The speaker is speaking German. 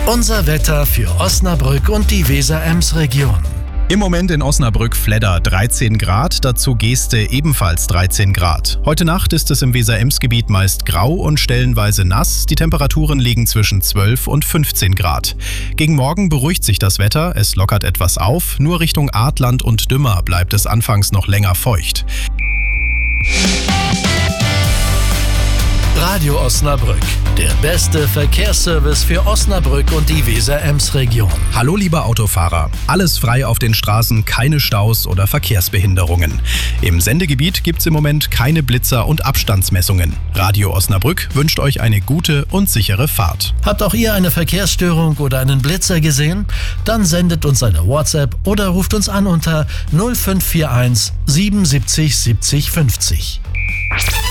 Unser Wetter für Osnabrück und die Weser-Ems-Region. Im Moment in Osnabrück-Fledder 13 Grad, dazu Geeste ebenfalls 13 Grad. Heute Nacht ist es im Weser-Ems-Gebiet meist grau und stellenweise nass. Die Temperaturen liegen zwischen 12 und 15 Grad. Gegen Morgen beruhigt sich das Wetter, es lockert etwas auf. Nur Richtung Artland und Dümmer bleibt es anfangs noch länger feucht. Radio Osnabrück, der beste Verkehrsservice für Osnabrück und die Weser-Ems-Region. Hallo lieber Autofahrer, alles frei auf den Straßen, keine Staus oder Verkehrsbehinderungen. Im Sendegebiet gibt's im Moment keine Blitzer und Abstandsmessungen. Radio Osnabrück wünscht euch eine gute und sichere Fahrt. Habt auch ihr eine Verkehrsstörung oder einen Blitzer gesehen? Dann sendet uns eine WhatsApp oder ruft uns an unter 0541 77 70 50.